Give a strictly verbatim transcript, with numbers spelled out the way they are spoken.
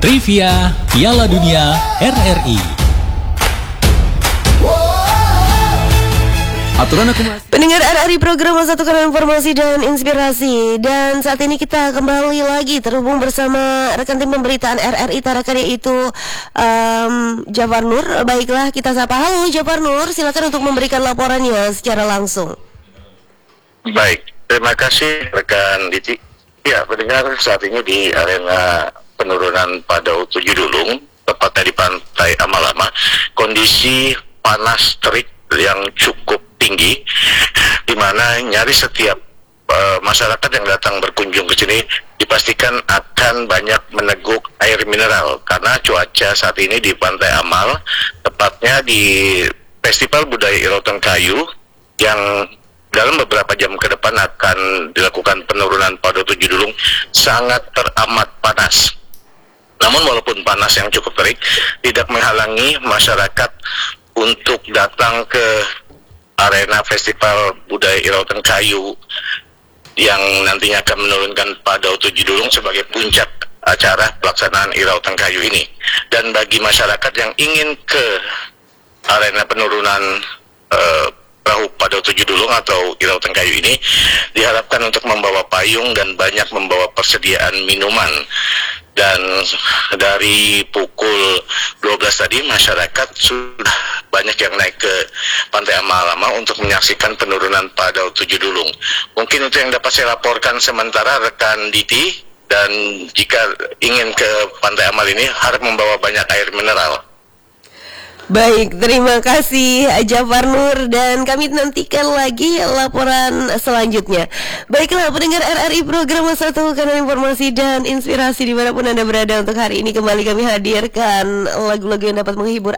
Trivia Piala Dunia R R I. Aturan akumulasi. Pendengar R R I, program Satukan Informasi dan Inspirasi. Dan saat ini kita kembali lagi terhubung bersama rekan tim pemberitaan R R I Tarakan, yaitu um, Jafar Nur. Baiklah, kita sapa. Halo Jafar Nur, silakan untuk memberikan laporannya secara langsung. Baik, terima kasih rekan Diti. Ya, pendengar, saat ini di arena penurunan Padau Tujuh Dulung, tepatnya di Pantai Amalama, kondisi panas terik yang cukup tinggi, di mana nyaris setiap uh, masyarakat yang datang berkunjung ke sini dipastikan akan banyak meneguk air mineral karena cuaca saat ini di Pantai Amal, tepatnya di Festival Budaya Irautan Kayu, yang dalam beberapa jam ke depan akan dilakukan penurunan Padau Tujuh Dulung, sangat teramat panas. Namun walaupun panas yang cukup terik, tidak menghalangi masyarakat untuk datang ke arena Festival Budaya Irautan Kayu yang nantinya akan menurunkan Padau Tujuh Dulung sebagai puncak acara pelaksanaan Irautan Kayu ini. Dan bagi masyarakat yang ingin ke arena penurunan uh, perahu Padau Tujuh Dulung atau Irautan Kayu ini, diharapkan untuk membawa payung dan banyak membawa persediaan minuman. Dan dari pukul dua belas tadi, masyarakat sudah banyak yang naik ke Pantai Amalama untuk menyaksikan penurunan Padau Tujuh Dulung. Mungkin itu yang dapat saya laporkan sementara rekan Diti, dan jika ingin ke Pantai Amal ini harap membawa banyak air mineral. Baik, terima kasih Jafar Nur, dan kami nantikan lagi laporan selanjutnya. Baiklah pendengar R R I, program Satukan Informasi dan Inspirasi dimanapun Anda berada, untuk hari ini kembali kami hadirkan lagu-lagu yang dapat menghibur